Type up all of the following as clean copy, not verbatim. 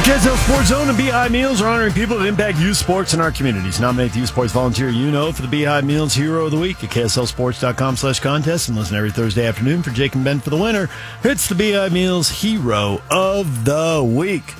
KSL Sports Zone and Beehive Meals are honoring people that impact youth sports in our communities. Nominate the youth sports volunteer you know for the Beehive Meals Hero of the Week at KSLSports.com/contest and listen every Thursday afternoon for Jake and Ben for the winner. It's the Beehive Meals Hero of the Week.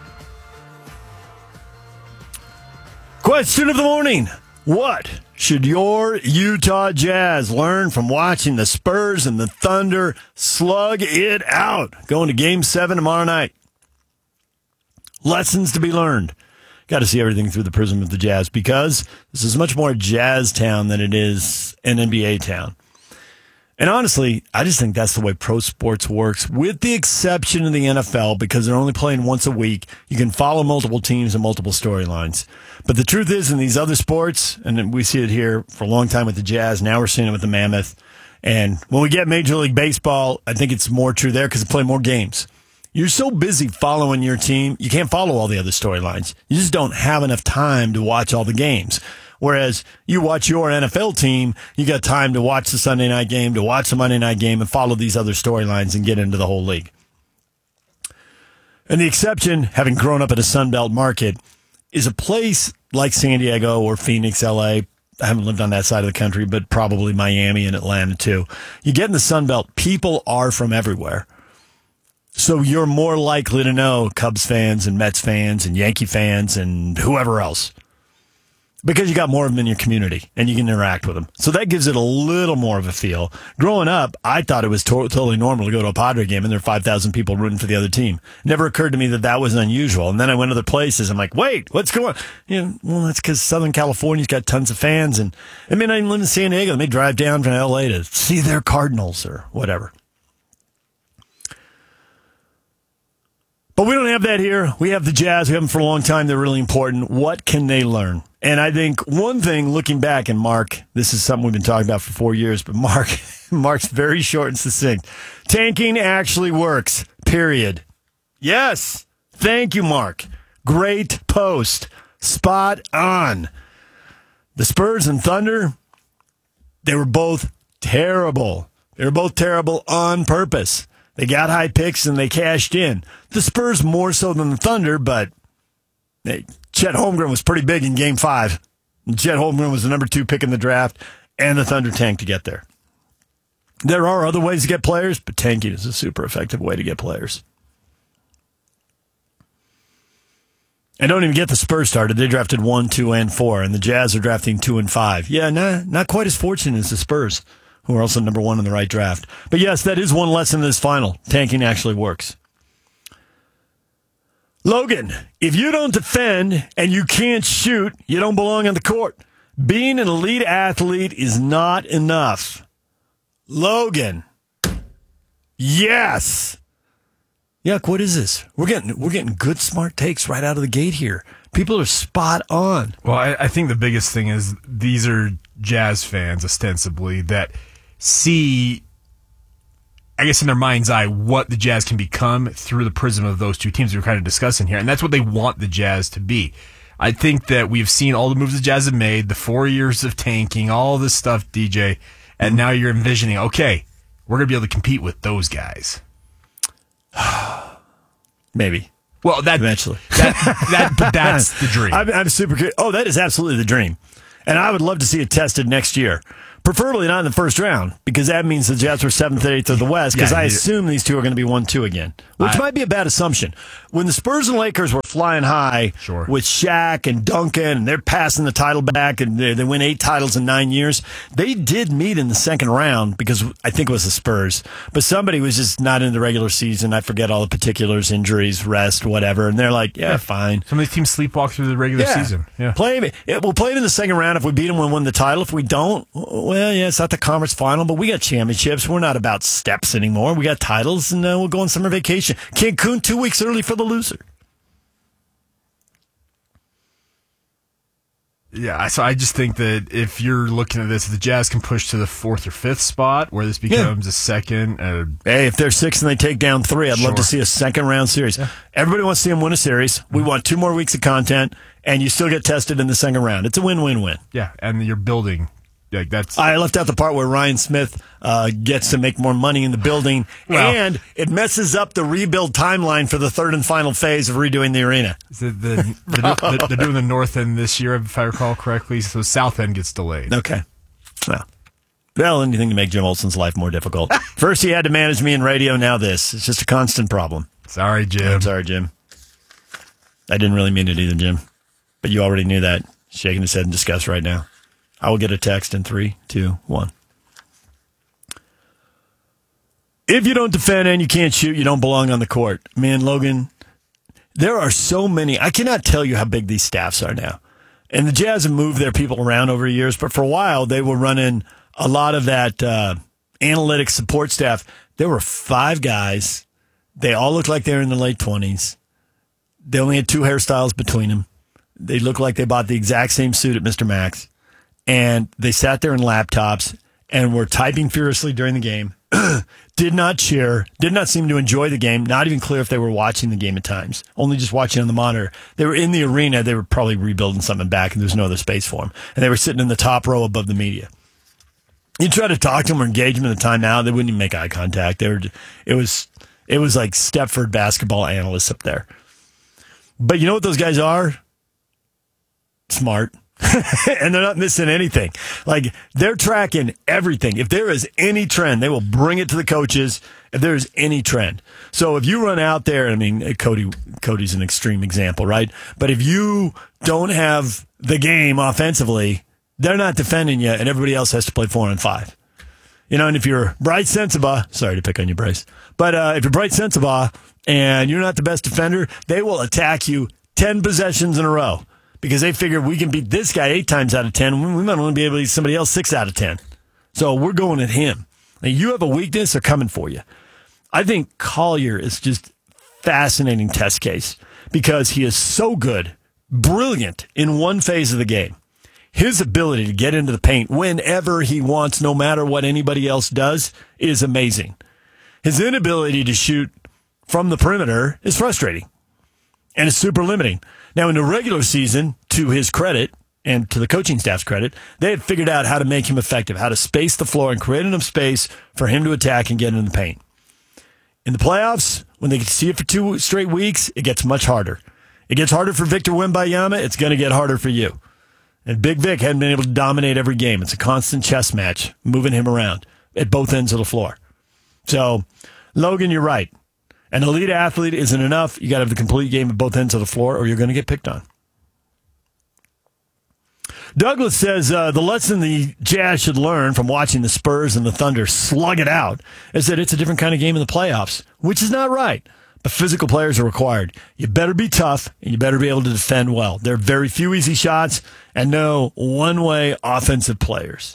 Question of the morning. What should your Utah Jazz learn from watching the Spurs and the Thunder slug it out going to Game 7 tomorrow night? Lessons to be learned. Got to see everything through the prism of the Jazz because this is much more a Jazz town than it is an NBA town. And honestly, I just think that's the way pro sports works, with the exception of the NFL, because they're only playing once a week. You can follow multiple teams and multiple storylines. But the truth is, in these other sports, and we see it here for a long time with the Jazz, now we're seeing it with the Mammoth. And when we get Major League Baseball, I think it's more true there because they play more games. You're so busy following your team, you can't follow all the other storylines. You just don't have enough time to watch all the games. Whereas you watch your NFL team, you got time to watch the Sunday night game, to watch the Monday night game, and follow these other storylines and get into the whole league. And the exception, having grown up in a Sunbelt market, is a place like San Diego or Phoenix, LA. I haven't lived on that side of the country, but probably Miami and Atlanta too. You get in the Sunbelt, people are from everywhere. So you're more likely to know Cubs fans and Mets fans and Yankee fans and whoever else, because you got more of them in your community and you can interact with them. So that gives it a little more of a feel. Growing up, I thought it was totally normal to go to a Padre game and there are 5,000 people rooting for the other team. It never occurred to me that that was unusual. And then I went to other places. I'm like, wait, what's going on? Well, that's because Southern California's got tons of fans. And I mean, I live in San Diego. They may drive down from LA to see their Cardinals or whatever. But we don't have that here. We have the Jazz. We have them for a long time. They're really important. What can they learn? And I think one thing, looking back, and Mark, this is something we've been talking about for 4 years, but Mark's very short and succinct. Tanking actually works, period. Yes. Thank you, Mark. Great post. Spot on. The Spurs and Thunder, they were both terrible. They were both terrible on purpose. They got high picks and they cashed in. The Spurs more so than the Thunder, but hey, Chet Holmgren was pretty big in Game 5. Chet Holmgren was the number 2 pick in the draft, and the Thunder tanked to get there. There are other ways to get players, but tanking is a super effective way to get players. And don't even get the Spurs started. They drafted 1, 2, and 4, and the Jazz are drafting 2 and 5. Yeah, not quite as fortunate as the Spurs, who are also number 1 in the right draft. But yes, that is one lesson in this final. Tanking actually works. Logan, if you don't defend and you can't shoot, you don't belong on the court. Being an elite athlete is not enough. Logan. Yes. Yuck, what is this? We're getting good, smart takes right out of the gate here. People are spot on. Well, I think the biggest thing is these are Jazz fans, ostensibly, that see, I guess in their mind's eye, what the Jazz can become through the prism of those two teams we're kind of discussing here. And that's what they want the Jazz to be. I think that we've seen all the moves the Jazz have made, the 4 years of tanking, all this stuff, DJ, and now you're envisioning, okay, we're going to be able to compete with those guys. Maybe. Well, eventually. That's the dream. I'm super curious. Oh, that is absolutely the dream. And I would love to see it tested next year. Preferably not in the first round, because that means the Jazz were 7th or 8th of the West, because I assume these two are going to be 1-2 again, which might be a bad assumption. When the Spurs and Lakers were flying high with Shaq and Duncan, and they're passing the title back, and they win 8 titles in 9 years, they did meet in the second round, because I think it was the Spurs. But somebody was just not in the regular season. I forget all the particulars, injuries, rest, whatever. And they're like, yeah, fine. Some of these teams sleepwalk through the regular season. Yeah. We'll play it in the second round. If we beat them, we'll win the title. If we don't, well, yeah, it's not the conference final, but we got championships. We're not about steps anymore. We got titles, and we'll go on summer vacation. Cancun 2 weeks early for the loser. Yeah, so I just think that if you're looking at this, the Jazz can push to the 4th or 5th spot, where this becomes a second. Hey, if they're 6th and they take down 3, I'd love to see a second round series. Yeah. Everybody wants to see them win a series. We want 2 more weeks of content, and you still get tested in the second round. It's a win-win-win. Yeah, and you're building Like that's. I left out the part where Ryan Smith gets to make more money in the building, and it messes up the rebuild timeline for the third and final phase of redoing the arena. They're doing the north end this year, if I recall correctly, so south end gets delayed. Okay. Well, anything to make Jim Olson's life more difficult. First, he had to manage me in radio, now this. It's just a constant problem. Sorry, Jim. I'm sorry, Jim. I didn't really mean it either, Jim. But you already knew that. Shaking his head in disgust right now. I will get a text in 3, 2, 1. If you don't defend and you can't shoot, you don't belong on the court. Man, Logan, there are so many. I cannot tell you how big these staffs are now. And the Jazz have moved their people around over the years, but for a while they were running a lot of that analytics support staff. There were 5 guys. They all looked like they were in their late 20s. They only had 2 hairstyles between them. They looked like they bought the exact same suit at Mr. Max. And they sat there in laptops and were typing furiously during the game. Did not cheer. Did not seem to enjoy the game. Not even clear if they were watching the game at times. Only just watching on the monitor. They were in the arena. They were probably rebuilding something back, and there's no other space for them. And they were sitting in the top row above the media. You try to talk to them or engage them in the timeout, they wouldn't even make eye contact. It was like Stepford basketball analysts up there. But you know what those guys are? Smart. And they're not missing anything. Like, they're tracking everything. If there is any trend, they will bring it to the coaches if there is any trend. So if you run out there, I mean, Cody's an extreme example, right? But if you don't have the game offensively, they're not defending you, and everybody else has to play 4 on 5. You know, and if you're Bryce Sensabaugh, sorry to pick on you, Bryce, but if you're Bryce Sensabaugh and you're not the best defender, they will attack you 10 possessions in a row. Because they figure we can beat this guy 8 times out of 10. We might only be able to beat somebody else 6 out of 10. So we're going at him. Now, you have a weakness, they're coming for you. I think Collier is just fascinating test case because he is so good, brilliant in one phase of the game. His ability to get into the paint whenever he wants, no matter what anybody else does, is amazing. His inability to shoot from the perimeter is frustrating and it's super limiting. Now, in the regular season, to his credit and to the coaching staff's credit, they had figured out how to make him effective, how to space the floor and create enough space for him to attack and get in the paint. In the playoffs, when they can see it for 2 straight weeks, it gets much harder. It gets harder for Victor Wembanyama. It's going to get harder for you. And Big Vic hadn't been able to dominate every game. It's a constant chess match, moving him around at both ends of the floor. So, Logan, you're right. An elite athlete isn't enough. You got to have the complete game at both ends of the floor, or you're going to get picked on. Douglas says the lesson the Jazz should learn from watching the Spurs and the Thunder slug it out is that it's a different kind of game in the playoffs, which is not right. But physical players are required. You better be tough, and you better be able to defend well. There are very few easy shots and no one-way offensive players.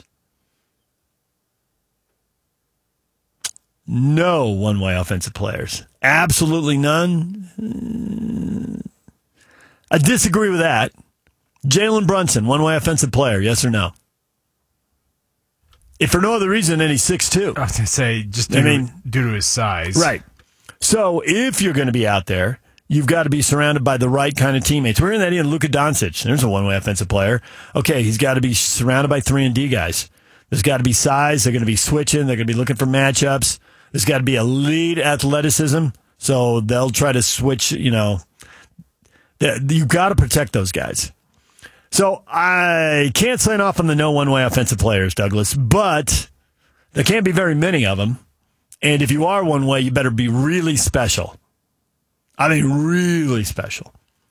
No one-way offensive players. Absolutely none. I disagree with that. Jalen Brunson, one-way offensive player, yes or no? If for no other reason, then he's 6'2". I was going to say, just due to his size. Right. So if you're going to be out there, you've got to be surrounded by the right kind of teammates. We're in that in Luka Doncic. There's a one-way offensive player. Okay, he's got to be surrounded by 3-and-D guys. There's got to be size. They're going to be switching. They're going to be looking for matchups. There's got to be elite athleticism. So they'll try to switch, you've got to protect those guys. So I can't sign off on the no one-way offensive players, Douglas, but there can't be very many of them. And if you are one way, you better be really special. I mean, really special.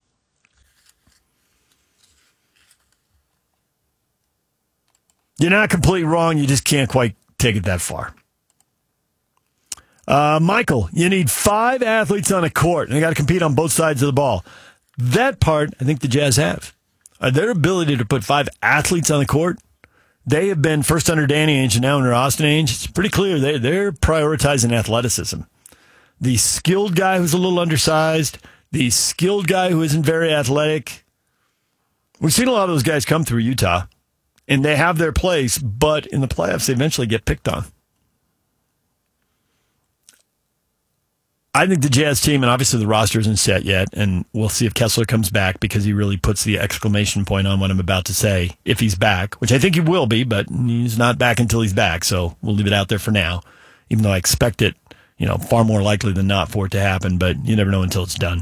You're not completely wrong. You just can't quite take it that far. Michael, you need 5 athletes on a court, and they got to compete on both sides of the ball. That part, I think the Jazz have. Their ability to put 5 athletes on the court, they have been first under Danny Ainge and now under Austin Ainge. It's pretty clear they're prioritizing athleticism. The skilled guy who's a little undersized, the skilled guy who isn't very athletic. We've seen a lot of those guys come through Utah, and they have their place, but in the playoffs, they eventually get picked on. I think the Jazz team, and obviously the roster isn't set yet, and we'll see if Kessler comes back because he really puts the exclamation point on what I'm about to say, if he's back, which I think he will be, but he's not back until he's back, so we'll leave it out there for now, even though I expect it, far more likely than not for it to happen, but you never know until it's done.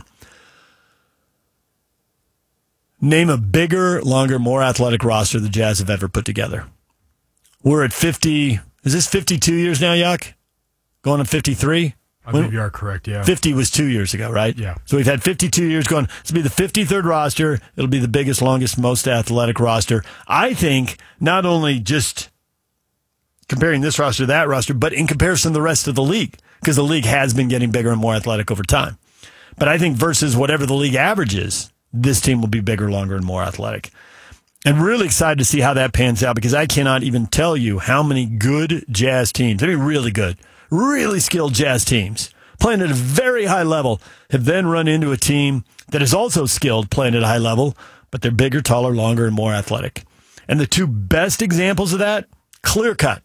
Name a bigger, longer, more athletic roster the Jazz have ever put together. We're at 50, is this 52 years now, Yuck? Going on 53? I believe you are correct, yeah. 50 was 2 years ago, right? Yeah. So we've had 52 years going. This will be the 53rd roster. It'll be the biggest, longest, most athletic roster. I think not only just comparing this roster to that roster, but in comparison to the rest of the league, because the league has been getting bigger and more athletic over time. But I think versus whatever the league average is, this team will be bigger, longer, and more athletic. And really excited to see how that pans out because I cannot even tell you how many good Jazz teams, really good, really skilled Jazz teams playing at a very high level have then run into a team that is also skilled playing at a high level, but they're bigger, taller, longer, and more athletic. And the two best examples of that, clear cut.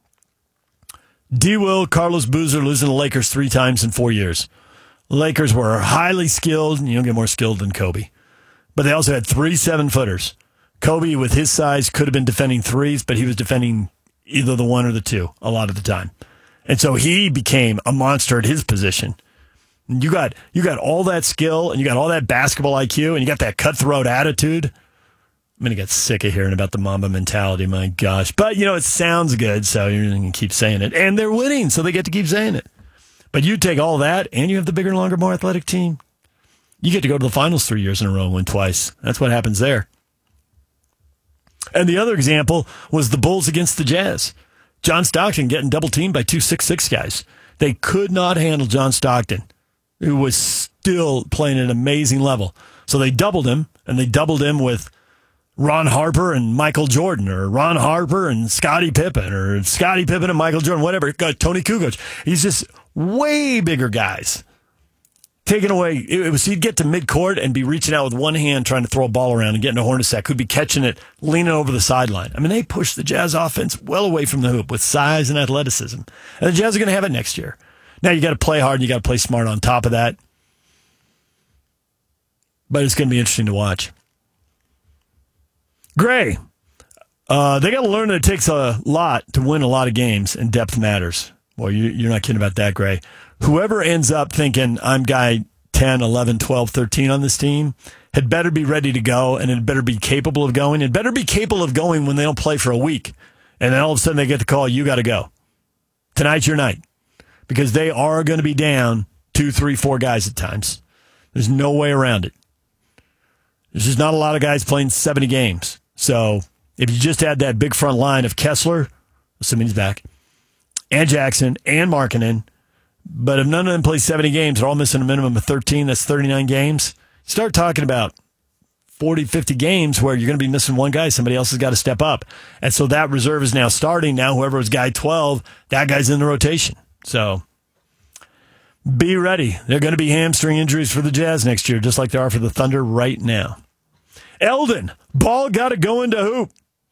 D. Will, Carlos Boozer losing the Lakers 3 times in 4 years. Lakers were highly skilled, and you don't get more skilled than Kobe. But they also had 3 7-footers. Kobe, with his size, could have been defending threes, but he was defending either the one or the two a lot of the time. And so he became a monster at his position. You got all that skill, and you got all that basketball IQ, and you got that cutthroat attitude. I'm going to get sick of hearing about the Mamba mentality, my gosh. But, it sounds good, so you're going to keep saying it. And they're winning, so they get to keep saying it. But you take all that, and you have the bigger, longer, more athletic team. You get to go to the finals 3 years in a row and win twice. That's what happens there. And the other example was the Bulls against the Jazz. John Stockton getting double-teamed by 2 6'6" guys. They could not handle John Stockton, who was still playing at an amazing level. So they doubled him, and they doubled him with Ron Harper and Michael Jordan, or Ron Harper and Scottie Pippen, or Scottie Pippen and Michael Jordan, whatever. Tony Kukoc. He's just way bigger guys. Taking away, he'd get to midcourt and be reaching out with one hand trying to throw a ball around and getting a Hornacek, could be catching it, leaning over the sideline. I mean, they pushed the Jazz offense well away from the hoop with size and athleticism. And the Jazz are going to have it next year. Now, you got to play hard and you got to play smart on top of that. But it's going to be interesting to watch. Gray, they got to learn that it takes a lot to win a lot of games, and depth matters. Well, you're not kidding about that, Gray. Whoever ends up thinking I'm guy 10, 11, 12, 13 on this team had better be ready to go, and it better be capable of going. It better be capable of going when they don't play for a week. And then all of a sudden they get the call, you got to go. Tonight's your night. Because they are going to be down 2, 3, 4 guys at times. There's no way around it. There's just not a lot of guys playing 70 games. So if you just had that big front line of Kessler, assuming he's back, and Jackson, and Markkanen, but if none of them play 70 games, they're all missing a minimum of 13. That's 39 games. Start talking about 40, 50 games where you're going to be missing one guy. Somebody else has got to step up. And so that reserve is now starting. Now whoever was guy 12, that guy's in the rotation. So be ready. There are going to be hamstring injuries for the Jazz next year, just like there are for the Thunder right now. Eldon, ball got to go into hoop.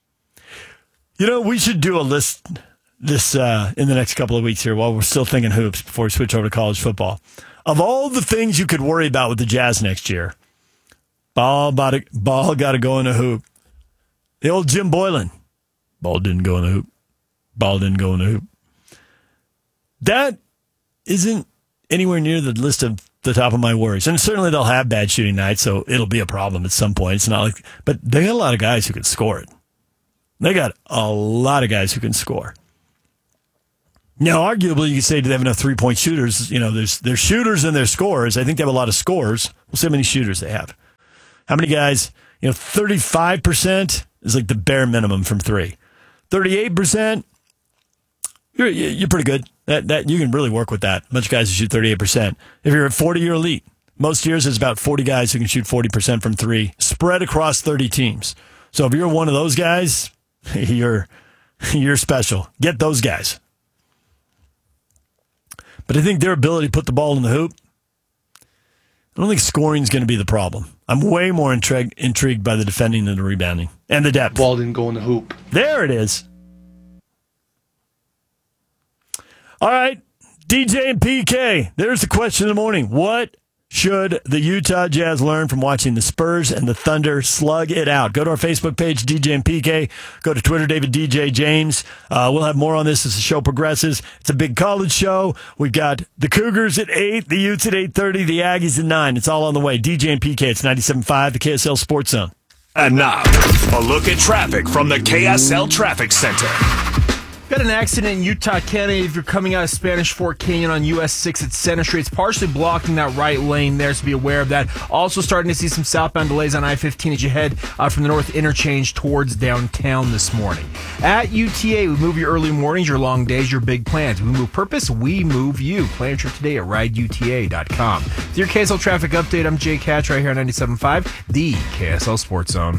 We should do a list this in the next couple of weeks here while we're still thinking hoops before we switch over to college football. Of all the things you could worry about with the Jazz next year, ball got to go in a hoop. The old Jim Boylan, ball didn't go in the hoop. Ball didn't go in the hoop. That isn't anywhere near the list of the top of my worries. And certainly they'll have bad shooting nights, so it'll be a problem at some point. It's not like, but they got a lot of guys who can score it. They got a lot of guys who can score. Now, arguably, you could say, do they have enough three-point shooters? There's shooters and there's scorers. I think they have a lot of scorers. We'll see how many shooters they have. How many guys? 35% is like the bare minimum from three. 38%, you're pretty good. That you can really work with that. A bunch of guys who shoot 38%. If you're at 40, you're elite. Most years, it's about 40 guys who can shoot 40% from three, spread across 30 teams. So if you're one of those guys, you're special. Get those guys. But I think their ability to put the ball in the hoop, I don't think scoring is going to be the problem. I'm way more intrigued by the defending than the rebounding and the depth. Ball didn't go in the hoop. There it is. All right. DJ and PK, there's the question of the morning. What should the Utah Jazz learn from watching the Spurs and the Thunder slug it out? Go to our Facebook page, DJ and PK. Go to Twitter, David DJ James. We'll have more on this as the show progresses. It's a big college show. We've got the Cougars at 8, the Utes at 8:30, the Aggies at 9. It's all on the way. DJ and PK, it's 97.5, the KSL Sports Zone. And now, a look at traffic from the KSL Traffic Center. Got an accident in Utah, Canada. If you're coming out of Spanish Fork Canyon on US 6 at Center Street, it's partially blocking that right lane there, so be aware of that. Also starting to see some southbound delays on I-15 as you head from the north interchange towards downtown this morning. At UTA, we move your early mornings, your long days, your big plans. We move purpose, we move you. Plan your trip today at rideuta.com. With your KSL traffic update, I'm Jake Hatch right here on 97.5, the KSL Sports Zone.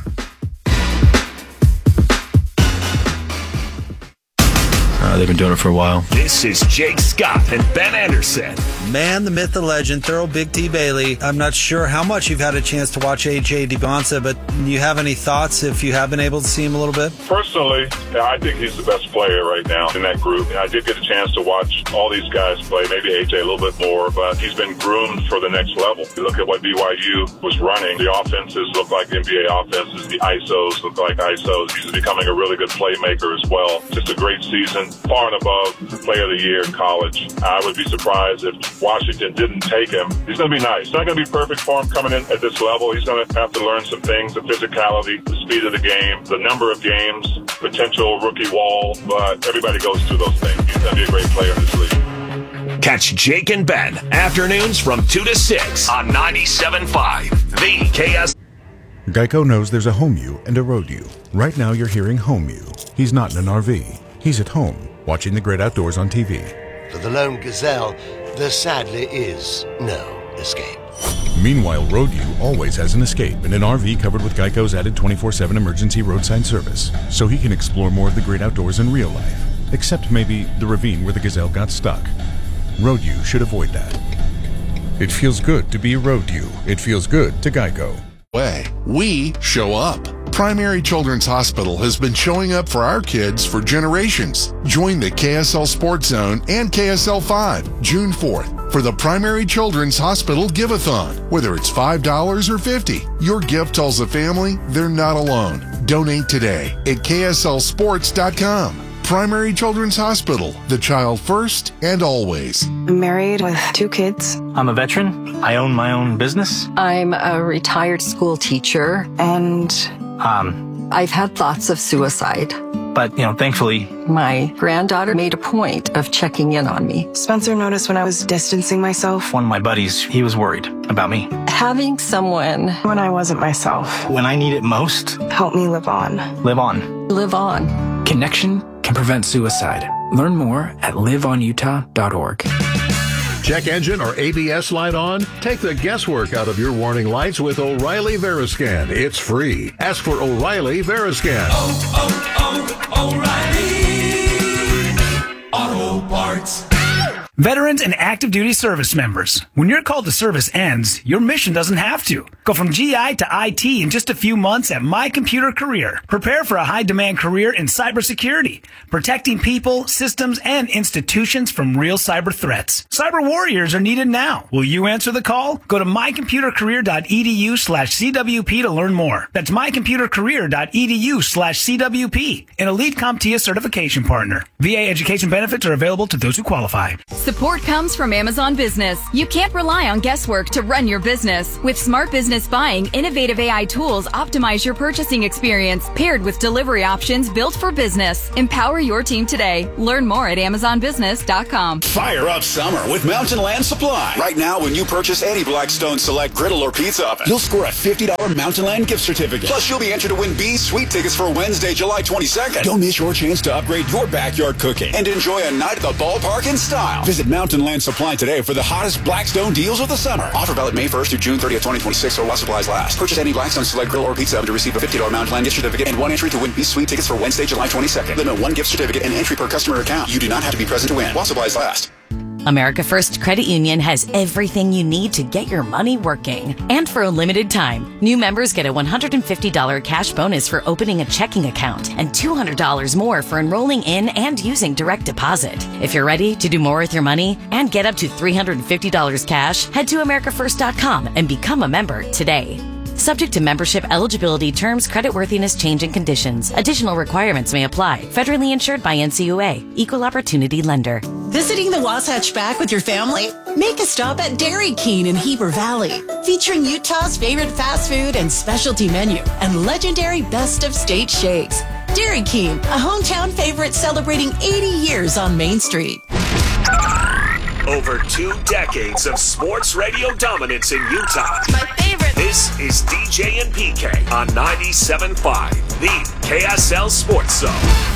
They've been doing it for a while. This is Jake Scott and Ben Anderson. Man, the myth, the legend, Thurl Big T. Bailey. I'm not sure how much you've had a chance to watch A.J. Dibonsa, but you have any thoughts if you have been able to see him a little bit? Personally, I think he's the best player right now in that group. I did get a chance to watch all these guys play, maybe A.J. a little bit more, but he's been groomed for the next level. You look at what BYU was running. The offenses look like NBA offenses. The ISOs look like ISOs. He's becoming a really good playmaker as well. Just a great season. Far and above Player of the Year in college. I would be surprised if Washington didn't take him. He's going to be nice. It's not going to be perfect for him coming in at this level. He's going to have to learn some things, the physicality, the speed of the game, the number of games, potential rookie wall, but everybody goes through those things. He's going to be a great player in this league. Catch Jake and Ben afternoons from 2 to 6 on 97.5, the KS. Geico knows there's a home you and a road you. Right now you're hearing home you. He's not in an RV. He's at home, watching the great outdoors on TV. For the lone gazelle, there sadly is no escape. Meanwhile, Road U always has an escape in an RV covered with Geico's added 24/7 emergency roadside service, so he can explore more of the great outdoors in real life, except maybe the ravine where the gazelle got stuck. Road U should avoid that. It feels good to be Road U. It feels good to Geico. We show up. Primary Children's Hospital has been showing up for our kids for generations. Join the KSL Sports Zone and KSL 5 June 4th for the Primary Children's Hospital Give-a-thon. Whether it's $5 or $50, your gift tells the family they're not alone. Donate today at KSLSports.com. Primary Children's Hospital, the child first and always. I'm married with 2 kids. I'm a veteran. I own my own business. I'm a retired school teacher, and I've had thoughts of suicide. But, thankfully, my granddaughter made a point of checking in on me. Spencer noticed when I was distancing myself. one of my buddies, he was worried about me. Having someone when I wasn't myself. When I need it most, help me live on. Live on. Live on. Connection can prevent suicide. Learn more at liveonutah.org. Check engine or ABS light on? Take the guesswork out of your warning lights with O'Reilly Veriscan. It's free. Ask for O'Reilly Veriscan. O'Reilly Auto Parts. Veterans and active duty service members, when your call to service ends, your mission doesn't have to. Go from GI to IT in just a few months at My Computer Career. Prepare for a high-demand career in cybersecurity, protecting people, systems, and institutions from real cyber threats. Cyber warriors are needed now. Will you answer the call? Go to mycomputercareer.edu/CWP to learn more. That's mycomputercareer.edu/CWP, an elite CompTIA certification partner. VA education benefits are available to those who qualify. Support comes from Amazon Business. You can't rely on guesswork to run your business. With Smart Business Buying, innovative AI tools optimize your purchasing experience, paired with delivery options built for business. Empower your team today. Learn more at AmazonBusiness.com. Fire up summer with Mountain Land Supply. Right now, when you purchase any Blackstone Select griddle or pizza oven, you'll score a $50 Mountain Land gift certificate. Plus, you'll be entered to win B's Sweet tickets for Wednesday, July 22nd. Don't miss your chance to upgrade your backyard cooking and enjoy a night at the ballpark in style. Visit Mountain Land Supply today for the hottest Blackstone deals of the summer. Offer valid May 1st through June 30th, 2026, or while supplies last. Purchase any Blackstone Select grill or pizza oven to receive a $50 Mountain Land gift certificate and 1 entry to win Be Sweet tickets for Wednesday, July 22nd. Limit 1 gift certificate and entry per customer account. You do not have to be present to win while supplies last. America First Credit Union has everything you need to get your money working. And for a limited time, new members get a $150 cash bonus for opening a checking account and $200 more for enrolling in and using direct deposit. If you're ready to do more with your money and get up to $350 cash, head to americafirst.com and become a member today. Subject to membership eligibility, terms, creditworthiness, change, and conditions. Additional requirements may apply. Federally insured by NCUA. Equal Opportunity Lender. Visiting the Wasatch Back with your family? Make a stop at Dairy King in Heber Valley. Featuring Utah's favorite fast food and specialty menu and legendary best of state shakes. Dairy King, a hometown favorite celebrating 80 years on Main Street. Over 2 decades of sports radio dominance in Utah. My favorite. This is DJ and PK on 97.5, the KSL Sports Zone.